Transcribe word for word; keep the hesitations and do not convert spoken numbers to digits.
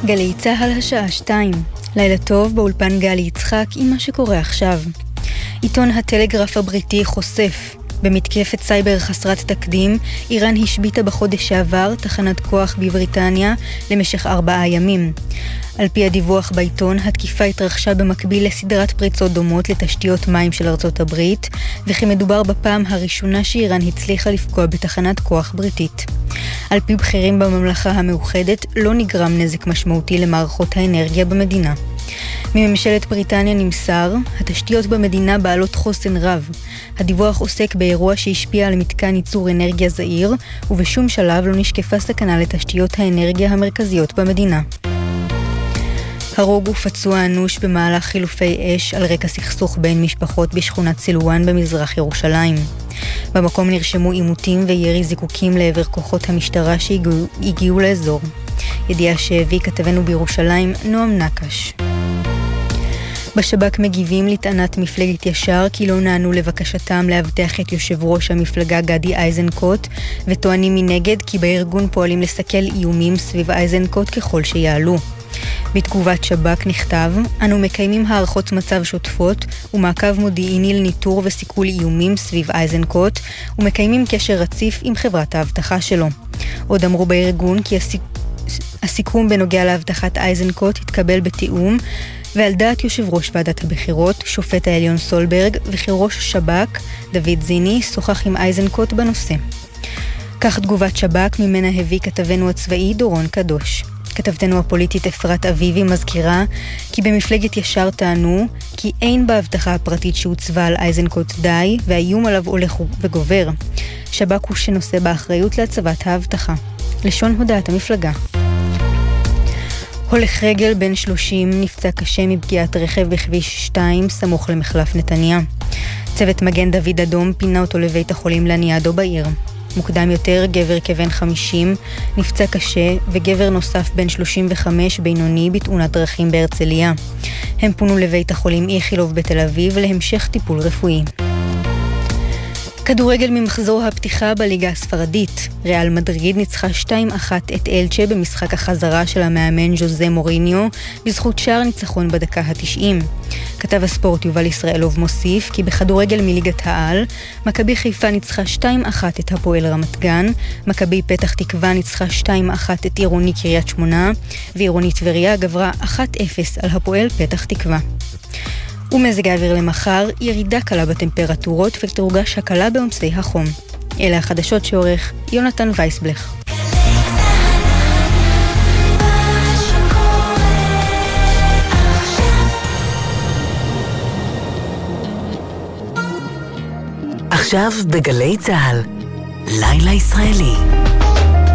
גלי צהל השעה שתיים. לילה טוב, באולפן גלי יצחק עם מה שקורה עכשיו. עיתון הטלגרף הבריטי חושף. במתקפת סייבר חסרת תקדים, איראן השביתה בחודש שעבר תחנת כוח בבריטניה למשך ארבעה ימים. על פי הדיווח בעיתון, התקיפה התרחשה במקביל לסדרת פריצות דומות לתשתיות מים של ארצות הברית, וכי מדובר בפעם הראשונה שאיראן הצליחה לפגוע בתחנת כוח בריטית. על פי בכירים בממלכה המאוחדת, לא נגרם נזק משמעותי למערכות האנרגיה במדינה. מממשלת בריטניה נמסר, התשתיות במדינה בעלות חוסן רב. הדיווח עוסק באירוע שהשפיע על מתקן ייצור אנרגיה זעיר, ובשום שלב לא נשקפה סכנה לתשתיות האנרגיה המרכזיות במדינה. הרוג ופצוע אנוש במהלך חילופי אש על רקע סכסוך בין משפחות בשכונת סילואן במזרח ירושלים. במקום נרשמו עימותים וירי זיקוקים לעבר כוחות המשטרה שהגיעו לאזור. ידיעה שהביא כתבנו בירושלים נועם נקש. בשב"כ מגיבים לטענת מפלגת ישר כי לא נענו לבקשתם להבטח את יושב ראש המפלגה גדי איזנקוט, וטוענים מנגד כי בארגון פועלים לסכל איומים סביב איזנקוט ככל שיעלו. בתגובת שב"כ נכתב, אנו מקיימים הערכות מצב שוטפות ומעקב מודיעיני לניטור וסיכול איומים סביב איזנקוט, ומקיימים קשר רציף עם חברת ההבטחה שלו. עוד אמרו בארגון כי הסיכ... הסיכום בנוגע להבטחת איזנקוט התקבל בתיאום, ועל דעת יושב ראש ועדת הבחירות, שופט העליון סולברג, וכי ראש השב"כ, דוד זיני, שוחח עם איזנקוט בנושא. כך תגובת שב"כ ממנה הביא כתבנו הצבאי דורון קדוש. כתבתנו הפוליטית אפרת אביבי מזכירה כי במפלגת ישר טענו כי אין בהבטחה הפרטית שהוצבה על איזנקוט די, והאיום עליו הולך וגובר. שב"כ הוא שנושא באחריות להצבת ההבטחה. לשון הודעת המפלגה. הולך רגל בן שלושים נפצע קשה מפגיעת רכב בכביש שתיים סמוך למחלף נתניה. צוות מגן דוד אדום פינה אותו לבית החולים לניאדו בעיר. מוקדם יותר גבר כבן חמישים נפצע קשה וגבר נוסף בן שלושים וחמש בינוני בתאונת דרכים בהרצליה. הם פונו לבית החולים איכילוב בתל אביב להמשך טיפול רפואי. כדורגל ממחזור הפתיחה בליגה הספרדית. ריאל מדריד ניצחה שתיים אחת את אלצ'ה במשחק החזרה של המאמן ז'וזה מוריניו בזכות שער ניצחון בדקה ה-תשעים. כתב הספורט יובל ישראלוב מוסיף כי בכדורגל מליגת העל, מכבי חיפה ניצחה שתיים אחת את הפועל רמת גן, מכבי פתח תקווה ניצחה שתיים אחת את עירוני קריית שמונה, ועירוני טבריה גברה אחת אפס על הפועל פתח תקווה. ומזג האוויר למחר, ירידה קלה בטמפרטורות ותורגש הקלה בעומסי החום. אלה החדשות שעורך יונתן וייסבלך. עכשיו בגלי צהל, לילה ישראלי.